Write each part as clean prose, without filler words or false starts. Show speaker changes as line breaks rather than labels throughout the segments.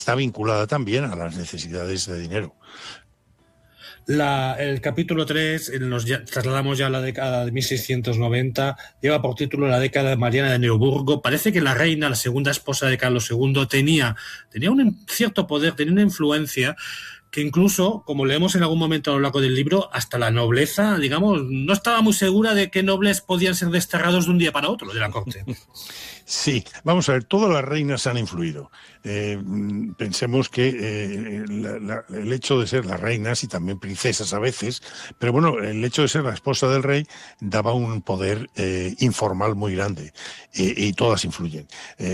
está vinculada también a las necesidades de dinero.
El capítulo 3, trasladamos ya a la década de 1690, lleva por título La década de Mariana de Neuburgo. Parece que la reina, la segunda esposa de Carlos II, tenía un cierto poder, tenía una influencia que incluso, como leemos en algún momento a lo largo del libro, hasta la nobleza, digamos, no estaba muy segura de qué nobles podían ser desterrados de un día para otro de la corte.
Sí, vamos a ver, todas las reinas han influido. Pensemos que el hecho de ser las reinas y también princesas a veces, pero bueno, el hecho de ser la esposa del rey daba un poder informal muy grande y todas influyen.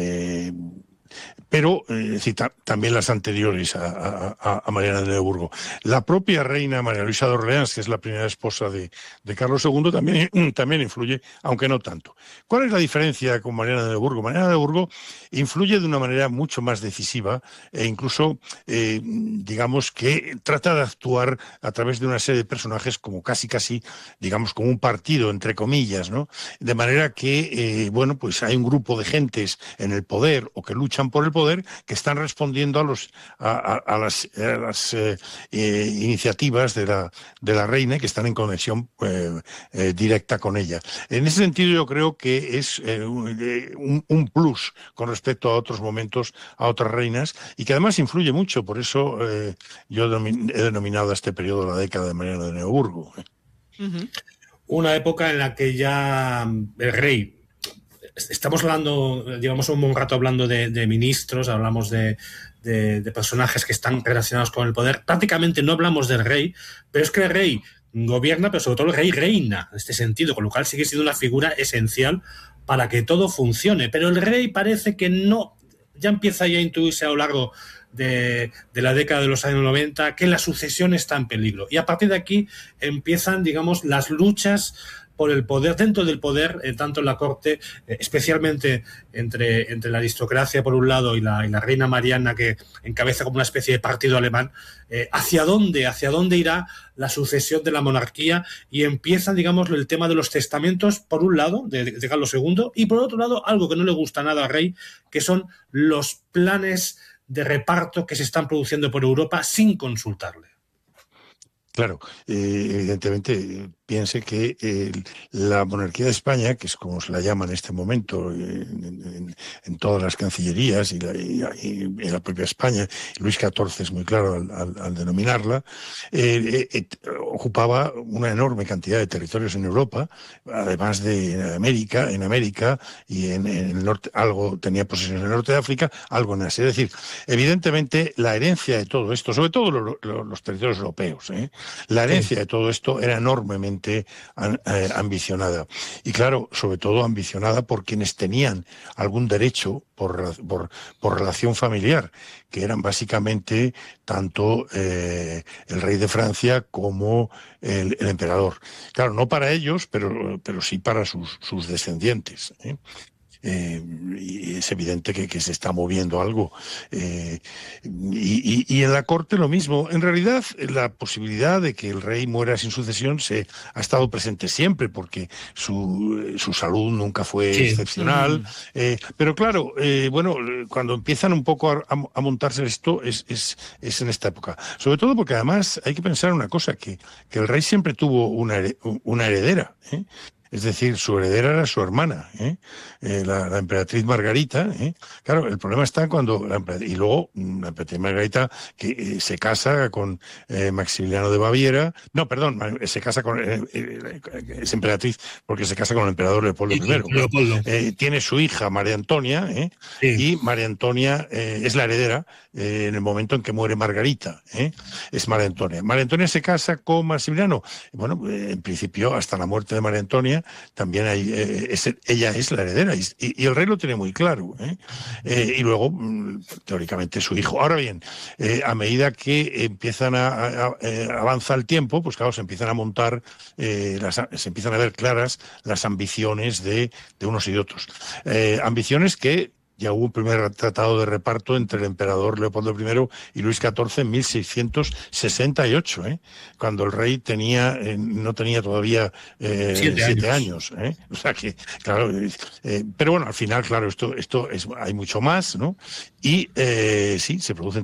Pero también las anteriores a Mariana de Neuburgo. La propia reina María Luisa de Orleans, que es la primera esposa de Carlos II, también influye, aunque no tanto. ¿Cuál es la diferencia con Mariana de Neuburgo? Mariana de Neuburgo influye de una manera mucho más decisiva e incluso, digamos, que trata de actuar a través de una serie de personajes como casi, digamos, como un partido, entre comillas, ¿no? De manera que, pues hay un grupo de gentes en el poder o que luchan por el poder que están respondiendo a las iniciativas de la reina y que están en conexión directa con ella. En ese sentido yo creo que es un plus con respecto a otros momentos, a otras reinas, y que además influye mucho. Por eso yo he denominado a este periodo la década de Mariana de Neuburgo.
Uh-huh. Una época en la que ya el rey, estamos hablando, llevamos un buen rato hablando de ministros, hablamos de personajes que están relacionados con el poder. Prácticamente no hablamos del rey, pero es que el rey gobierna, pero sobre todo el rey reina en este sentido, con lo cual sigue siendo una figura esencial para que todo funcione. Pero el rey parece que no, ya empieza ya a intuirse a lo largo de la década de los años 90 que la sucesión está en peligro. Y a partir de aquí empiezan, digamos, las luchas por el poder, dentro del poder, tanto en la corte, especialmente entre la aristocracia por un lado y la reina Mariana, que encabeza como una especie de partido alemán, hacia dónde irá la sucesión de la monarquía, y empieza, digamos, el tema de los testamentos, por un lado, de Carlos II, y por otro lado, algo que no le gusta nada al rey, que son los planes de reparto que se están produciendo por Europa sin consultarle.
Claro, evidentemente piense que la monarquía de España, que es como se la llama en este momento en todas las cancillerías y en la propia España, Luis XIV es muy claro al denominarla, ocupaba una enorme cantidad de territorios en Europa, además de en América y en el norte, algo tenía posesiones en el norte de África, algo en Asia. Es decir, evidentemente la herencia de todo esto, sobre todo los territorios europeos, la herencia de todo esto era enormemente ambicionada. Y claro, sobre todo ambicionada por quienes tenían algún derecho por relación familiar, que eran básicamente tanto el rey de Francia como el emperador. Claro, no para ellos, pero sí para sus descendientes, y es evidente que se está moviendo algo. Y en la corte lo mismo. En realidad, la posibilidad de que el rey muera sin sucesión ha estado presente siempre, porque su salud nunca fue excepcional. Pero claro, cuando empiezan un poco a montarse esto, es en esta época. Sobre todo porque además hay que pensar una cosa, que el rey siempre tuvo una heredera, Es decir, su heredera era su hermana, la emperatriz Margarita. Claro, el problema está cuando y luego la emperatriz Margarita que se casa con Maximiliano de Baviera. No, perdón, se casa con es emperatriz porque se casa con el emperador Leopoldo I.
Leopoldo.
Tiene su hija María Antonia, y María Antonia es la heredera en el momento en que muere Margarita. Es María Antonia. María Antonia se casa con Maximiliano. Bueno, en principio, hasta la muerte de María Antonia, también ella es la heredera, y el rey lo tiene muy claro, y luego, teóricamente, su hijo. Ahora bien, a medida que empiezan avanza el tiempo, pues claro, se empiezan a montar, se empiezan a ver claras las ambiciones de unos y de otros. Ambiciones que ya hubo un primer tratado de reparto entre el emperador Leopoldo I y Luis XIV en 1668, cuando el rey no tenía todavía 7 años. O sea que, claro, pero bueno, al final, claro, esto hay mucho más, ¿no? Y sí, se producen